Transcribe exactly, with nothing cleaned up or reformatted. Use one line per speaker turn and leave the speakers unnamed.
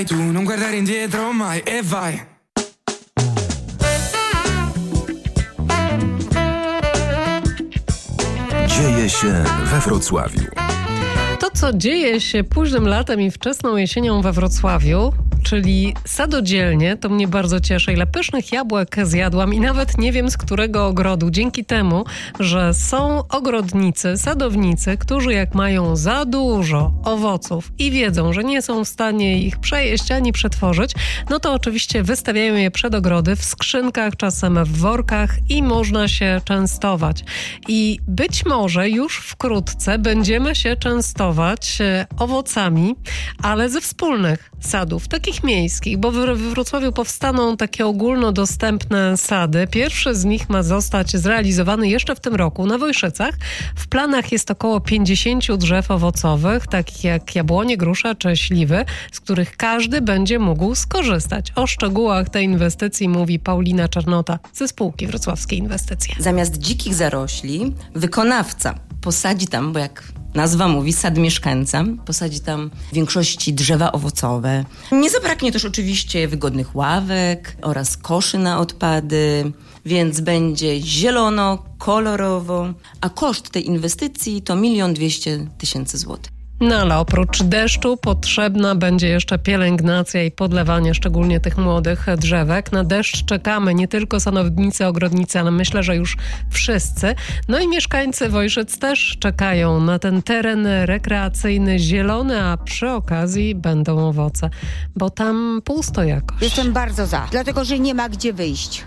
Tu non guardare indietro mai e vai.
Dzieje się we Wrocławiu.
To, co dzieje się późnym latem i wczesną jesienią we Wrocławiu, czyli sadodzielnie, to mnie bardzo cieszy. Ile pysznych jabłek zjadłam i nawet nie wiem z którego ogrodu. Dzięki temu, że są ogrodnicy, sadownicy, którzy jak mają za dużo owoców i wiedzą, że nie są w stanie ich przejeść ani przetworzyć, no to oczywiście wystawiają je przed ogrody w skrzynkach, czasem w workach i można się częstować. I być może już wkrótce będziemy się częstować owocami, ale ze wspólnych sadów, takich miejskich, bo w Wrocławiu powstaną takie ogólnodostępne sady. Pierwszy z nich ma zostać zrealizowany jeszcze w tym roku na Wojszycach. W planach jest około pięćdziesiąt drzew owocowych, takich jak jabłonie, grusze czy śliwy, z których każdy będzie mógł skorzystać. O szczegółach tej inwestycji mówi Paulina Czarnota ze spółki Wrocławskie Inwestycje.
Zamiast dzikich zarośli, wykonawca posadzi tam, bo jak nazwa mówi, sad mieszkańca, posadzi tam w większości drzewa owocowe. Nie zabraknie też oczywiście wygodnych ławek oraz koszy na odpady, więc będzie zielono, kolorowo, a koszt tej inwestycji to milion dwieście tysięcy złotych.
No ale oprócz deszczu potrzebna będzie jeszcze pielęgnacja i podlewanie szczególnie tych młodych drzewek. Na deszcz czekamy nie tylko sadownicy, ogrodnicy, ale myślę, że już wszyscy. No i mieszkańcy Wojszyc też czekają na ten teren rekreacyjny, zielony, a przy okazji będą owoce, bo tam pusto jakoś.
Jestem bardzo za, dlatego że nie ma gdzie wyjść.